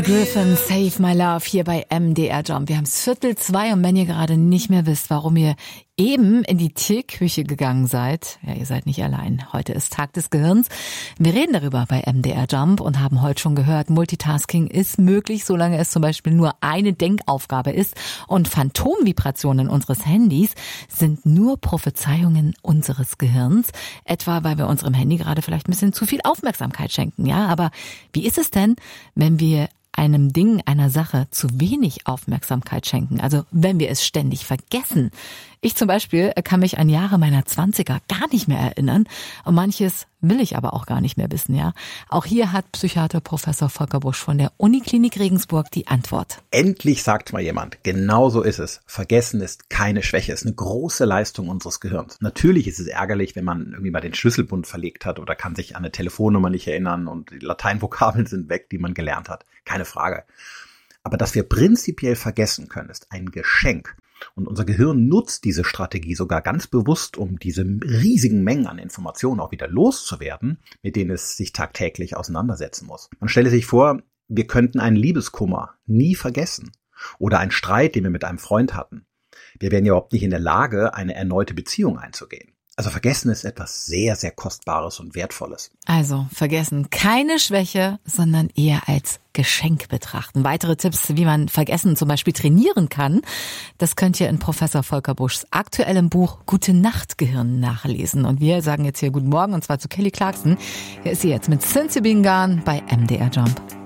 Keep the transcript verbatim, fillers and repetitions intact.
Griffin, Save My Love hier bei M D R Jump. Wir haben es Viertel zwei und wenn ihr gerade nicht mehr wisst, warum ihr eben in die Tierküche gegangen seid, ja, ihr seid nicht allein. Heute ist Tag des Gehirns. Wir reden darüber bei M D R Jump und haben heute schon gehört, Multitasking ist möglich, solange es zum Beispiel nur eine Denkaufgabe ist. Und Phantomvibrationen unseres Handys sind nur Prophezeiungen unseres Gehirns. Etwa, weil wir unserem Handy gerade vielleicht ein bisschen zu viel Aufmerksamkeit schenken. Ja, aber wie ist es denn, wenn wir einem Ding, einer Sache zu wenig Aufmerksamkeit schenken, also wenn wir es ständig vergessen? Ich zum Beispiel kann mich an Jahre meiner Zwanziger gar nicht mehr erinnern und manches will ich aber auch gar nicht mehr wissen, ja. Auch hier hat Psychiater Professor Volker Busch von der Uniklinik Regensburg die Antwort. Endlich sagt mal jemand, genau so ist es. Vergessen ist keine Schwäche, ist eine große Leistung unseres Gehirns. Natürlich ist es ärgerlich, wenn man irgendwie mal den Schlüsselbund verlegt hat oder kann sich an eine Telefonnummer nicht erinnern und die Lateinvokabeln sind weg, die man gelernt hat. Keine Frage. Aber dass wir prinzipiell vergessen können, ist ein Geschenk. Und unser Gehirn nutzt diese Strategie sogar ganz bewusst, um diese riesigen Mengen an Informationen auch wieder loszuwerden, mit denen es sich tagtäglich auseinandersetzen muss. Man stelle sich vor, wir könnten einen Liebeskummer nie vergessen oder einen Streit, den wir mit einem Freund hatten. Wir wären ja überhaupt nicht in der Lage, eine erneute Beziehung einzugehen. Also Vergessen ist etwas sehr, sehr Kostbares und Wertvolles. Also Vergessen keine Schwäche, sondern eher als Geschenk betrachten. Weitere Tipps, wie man Vergessen zum Beispiel trainieren kann, das könnt ihr in Professor Volker Buschs aktuellem Buch Gute Nacht Gehirn nachlesen. Und wir sagen jetzt hier Guten Morgen und zwar zu Kelly Clarkson. Hier ist sie jetzt mit Since You Been Gone bei M D R Jump.